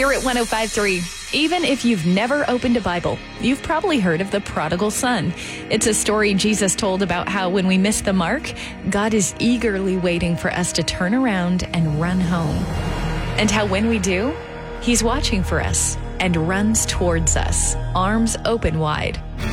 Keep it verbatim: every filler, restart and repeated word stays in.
Spirit one oh five point three. Even if you've never opened a Bible, you've probably heard of the prodigal son. It's a story Jesus told about how when we miss the mark, God is eagerly waiting for us to turn around and run home. And how when we do, He's watching for us and runs towards us, arms open wide.